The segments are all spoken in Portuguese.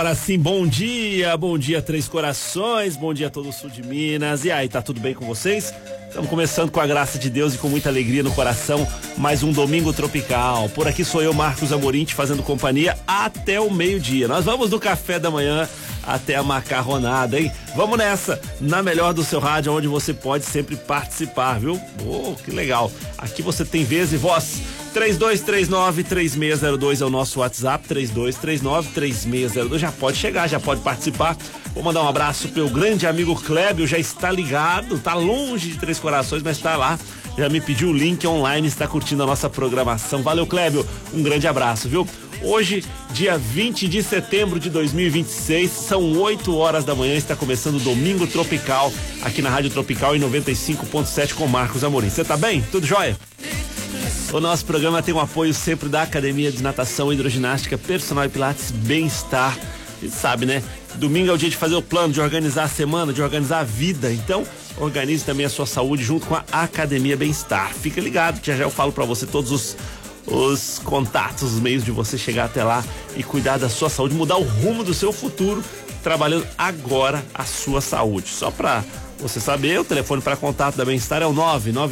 Agora sim, bom dia Três Corações, bom dia a todo o sul de Minas. E aí, tá tudo bem com vocês? Estamos começando com a graça de Deus e com muita alegria no coração, mais um Domingo Tropical. Por aqui sou eu, Marcos Amorim, te fazendo companhia até o meio-dia. Nós vamos do café da manhã até a macarronada, hein? Vamos nessa, na melhor do seu rádio, onde você pode sempre participar, viu? Oh, que legal. Aqui você tem vez e voz. 3239-3602 é o nosso WhatsApp, 3239-3602, já pode chegar, já pode participar. Vou mandar um abraço pro meu grande amigo Clébio, já está ligado, tá longe de Três Corações, mas tá lá, já me pediu o link online, está curtindo a nossa programação. Valeu, Clébio, um grande abraço, viu? Hoje, dia 20 de setembro de 2026, são 8 horas da manhã, está começando o Domingo Tropical, aqui na Rádio Tropical em 95.7 com Marcos Amorim. Você tá bem? Tudo jóia? O nosso programa tem o apoio sempre da Academia de Natação, Hidroginástica, Personal e Pilates Bem-Estar. Você sabe, né? Domingo é o dia de fazer o plano, de organizar a semana, de organizar a vida. Então, organize também a sua saúde junto com a Academia Bem-Estar. Fica ligado que já eu falo pra você todos os contatos, os meios de você chegar até lá e cuidar da sua saúde, mudar o rumo do seu futuro, trabalhando agora a sua saúde. Só pra você saber, o telefone para contato da Bem-Estar é o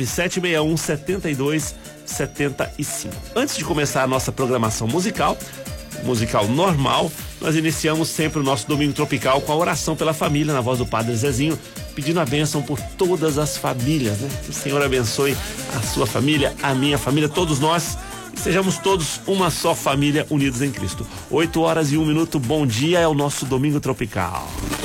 99761-7275. Antes de começar a nossa programação musical normal, nós iniciamos sempre o nosso Domingo Tropical com a oração pela família, na voz do Padre Zezinho, pedindo a bênção por todas as famílias, né? Que o Senhor abençoe a sua família, a minha família, todos nós, e sejamos todos uma só família unidos em Cristo. 8 horas e 1 minuto, bom dia, é o nosso Domingo Tropical.